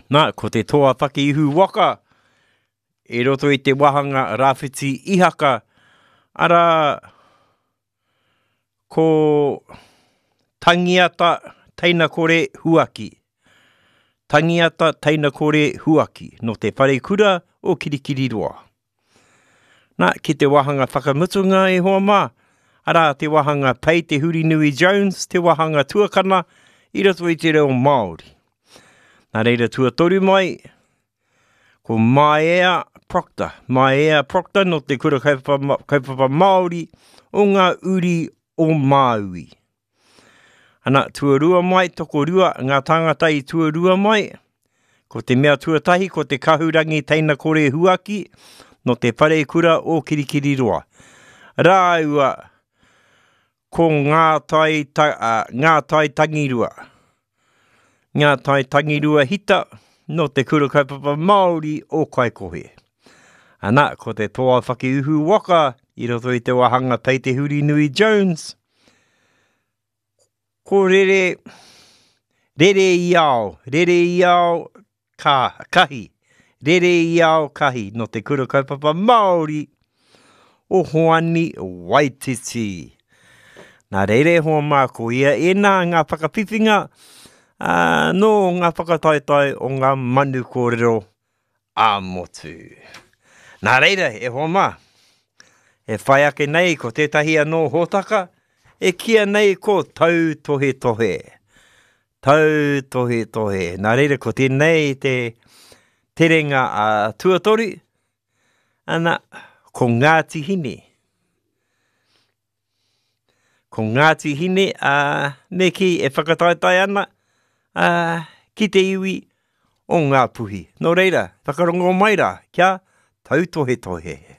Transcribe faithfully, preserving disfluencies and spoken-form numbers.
Nā, ko te toa whakeihu waka, e roto i te wahanga rāwhiti ihaka, ara ko tangiata teina kore huaki. Tangiata teina kore huaki, no te wharekura o Kirikiriroa. Nā, ki te wahanga whakamutunga e hoa mā, ara te wahanga Pei te Hurinui Jones, te wahanga tuakana, i roto i te reo Māori. Nā reira tua toru mai, ko Maea Proctor. Maea Proctor no te kura kaupapa, kaupapa Māori o ngā uri o Māui. Ana, tuarua mai, toko rua, ngā tangata i tuarua mai, ko te mea tuatahi, ko te kahurangi teina kore huaki, no te whare kura o Kirikiriroa. Rāua, ko ngā tai, ta, uh, ngā tai tangirua. Ngā tai tangirua hita, no te kura kaupapa Māori o Kaikohe. Ana, ko te toa whakeuhu waka, i roto i te wahanga Pei te Hurinui Jones, ko rere, rere i ao, rere i ao ka, kahi, rere i ao kahi, no te kura kaupapa Māori o Hoani Waititi. Nā reire hoa mā ko ia e nā ngā whakapipinga, uh, no ngā whakataitai o ngā manu kōrero a motu. Nā reire, e hoa mā, e whai ake nei ko tētahi anō hōtaka, e kia nei ko tau tohe tohe. Tau tohe tohe. Nā reira ko tēnei te terenga a uh, tuatori, ana ko Ngāti Hine. Ko Ngāti Hine, uh, me ki e whakataitai ana uh, ki te iwi o ngā puhi. Nō reira, whakarongo mai rā, kia tau tohe tohe.